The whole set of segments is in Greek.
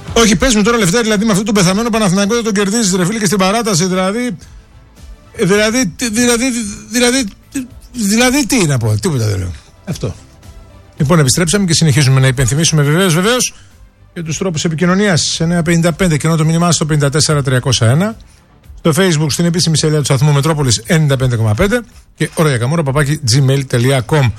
Όχι, πες μου τώρα Λευτέρη, δηλαδή με αυτό το πεθαμένο Παναθηναϊκό δεν τον κερδίζεις ρε φίλε και στην παράταση, δηλαδή τι να πω, τίποτα δεν λέω. Αυτό. Λοιπόν, επιστρέψαμε και συνεχίζουμε να υπενθυμίσουμε βεβαίως για τους τρόπους επικοινωνίας. 955 και ενώ το μήνυμά στο 54301. Στο Facebook στην επίσημη σελίδα του σταθμού Μετρόπολης 95,5 και orayakamora@gmail.com.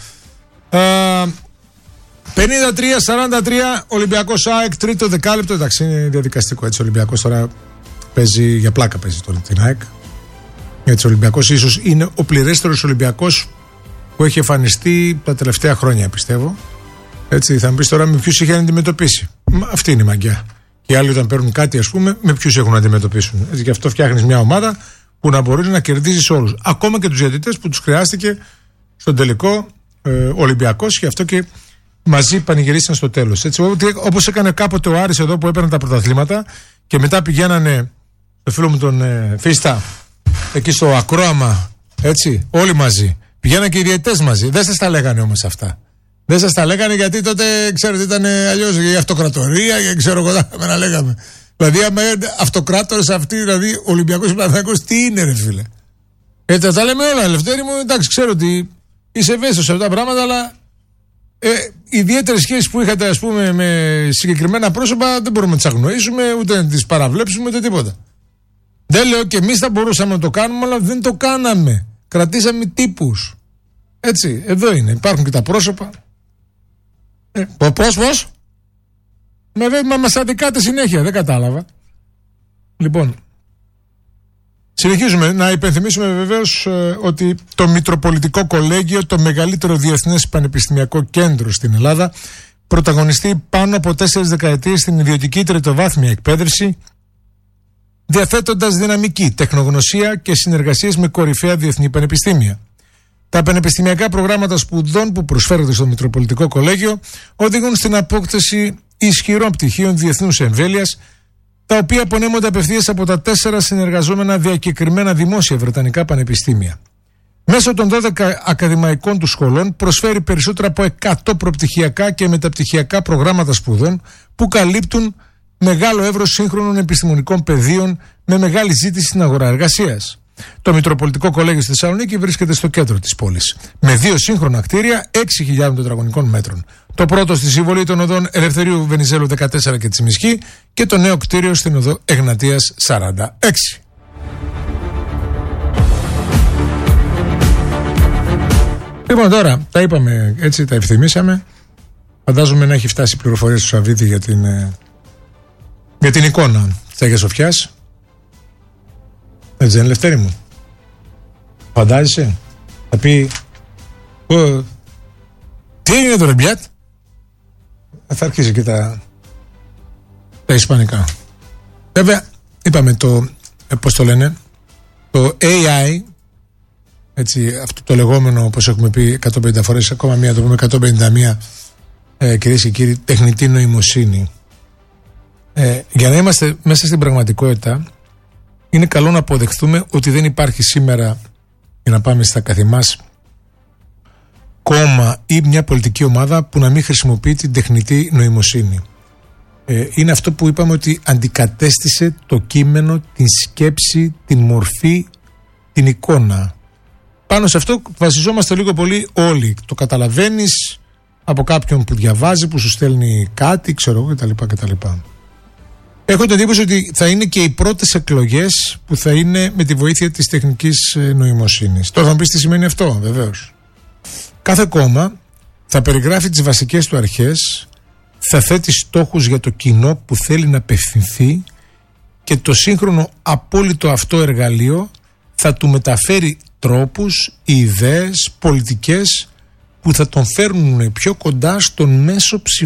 53-43 Ολυμπιακός ΑΕΚ, τρίτο δεκάλεπτο. Εντάξει, είναι διαδικαστικό έτσι. Ο Ολυμπιακός τώρα παίζει για πλάκα, παίζει τώρα την ΑΕΚ. Έτσι, ο Ολυμπιακός ίσως είναι ο πληρέστερος Ολυμπιακός που έχει εμφανιστεί τα τελευταία χρόνια, πιστεύω. Έτσι, θα μου πεις τώρα με ποιους είχε να αντιμετωπίσει. Αυτή είναι η μαγιά. Και οι άλλοι όταν παίρνουν κάτι, ας πούμε, με ποιους έχουν να αντιμετωπίσουν. Έτσι, γι' αυτό φτιάχνεις μια ομάδα που να μπορεί να κερδίζει όλους. Ακόμα και τους διαιτητές που τους χρειάστηκε στον τελικό Ολυμπιακός, γι' αυτό και μαζί πανηγυρίσαν στο τέλος. Όπως έκανε κάποτε ο Άρης εδώ που έπαιρνε τα πρωταθλήματα και μετά πηγαίνανε το φίλο μου τον Φίστα εκεί στο ακρόαμα, έτσι, όλοι μαζί. Πηγαίνανε και οι διαιτητές μαζί. Δεν σας τα λέγανε όμως αυτά. Δεν σας τα λέγανε γιατί τότε ξέρετε ήταν αλλιώς η αυτοκρατορία και ξέρω εγώ να λέγαμε. Δηλαδή άμα αυτοκράτορες αυτοί, δηλαδή ο Ολυμπιακός Παναθηναϊκός τι είναι ρε φίλε. Έτσι τα λέμε όλα Λευτέρη μου, εντάξει ξέρω ότι είσαι ευαίσθητος σε αυτά τα πράγματα αλλά ιδιαίτερες σχέσεις που είχατε ας πούμε με συγκεκριμένα πρόσωπα δεν μπορούμε να τις αγνοήσουμε ούτε να τις παραβλέψουμε ούτε τίποτα. Δεν λέω και εμείς θα μπορούσαμε να το κάνουμε αλλά δεν το κάναμε. Κρατήσαμε τύπους. Έτσι, εδώ είναι. Υπάρχουν και τα πρόσωπα. Πώς? Μας αδικάτε συνέχεια, δεν κατάλαβα. Λοιπόν, συνεχίζουμε να υπενθυμίσουμε βεβαίως ότι το Μητροπολιτικό Κολέγιο, το μεγαλύτερο διεθνές πανεπιστημιακό κέντρο στην Ελλάδα, πρωταγωνιστεί πάνω από 4 δεκαετίες στην ιδιωτική τριτοβάθμια εκπαίδευση, διαθέτοντας δυναμική, τεχνογνωσία και συνεργασίες με κορυφαία διεθνή πανεπιστήμια. Τα πανεπιστημιακά προγράμματα σπουδών που προσφέρονται στο Μητροπολιτικό Κολέγιο οδηγούν στην απόκτηση ισχυρών πτυχίων διεθνούς εμβέλειας, τα οποία απονέμονται απευθείας από τα 4 συνεργαζόμενα διακεκριμένα δημόσια βρετανικά πανεπιστήμια. Μέσω των 12 ακαδημαϊκών του σχολών προσφέρει περισσότερα από 100 προπτυχιακά και μεταπτυχιακά προγράμματα σπουδών που καλύπτουν μεγάλο εύρος σύγχρονων επιστημονικών πεδίων με μεγάλη ζήτηση στην αγορά εργασίας. Το Μητροπολιτικό Κολέγιο στη Θεσσαλονίκη βρίσκεται στο κέντρο της πόλης, με 2 σύγχρονα κτίρια 6.000 τετραγωνικών μέτρων. Το πρώτο στη συμβολή των οδών Ελευθερίου Βενιζέλου 14 και Τσιμισκή και το νέο κτίριο στην οδό Εγνατίας 46. Λοιπόν, τώρα τα είπαμε έτσι, τα ευθυμίσαμε. Φαντάζομαι να έχει φτάσει πληροφορία του Σαββίδη για την εικόνα της Αγίας Σοφιάς. Έτσι δεν είναι Λευτέρη μου? Φαντάζεσαι? Θα πει τι έγινε το ρεμπιάτ? Θα αρχίσει και τα ισπανικά. Βέβαια είπαμε πώς το λένε, το AI, έτσι, αυτό το λεγόμενο όπως έχουμε πει 150 φορές, ακόμα μία το πούμε 151, κυρίες και κύριοι, τεχνητή νοημοσύνη. Για να είμαστε μέσα στην πραγματικότητα είναι καλό να αποδεχθούμε ότι δεν υπάρχει σήμερα, για να πάμε στα καθημάς, κόμμα ή μια πολιτική ομάδα που να μην χρησιμοποιεί την τεχνητή νοημοσύνη. Είναι αυτό που είπαμε ότι αντικατέστησε το κείμενο, την σκέψη, την μορφή, την εικόνα. Πάνω σε αυτό βασιζόμαστε λίγο πολύ όλοι. Το καταλαβαίνεις από κάποιον που διαβάζει, που σου στέλνει κάτι, ξέρω εγώ κτλ. Έχω την εντύπωση ότι θα είναι και οι πρώτες εκλογές που θα είναι με τη βοήθεια της τεχνικής νοημοσύνης. Τώρα θα μου πεις τι σημαίνει αυτό, βεβαίως. Κάθε κόμμα θα περιγράφει τις βασικές του αρχές, θα θέτει στόχους για το κοινό που θέλει να απευθυνθεί και το σύγχρονο απόλυτο αυτό εργαλείο θα του μεταφέρει τρόπους, ιδέες, πολιτικές που θα τον φέρνουν πιο κοντά στον μέσο ψηφοφόρο.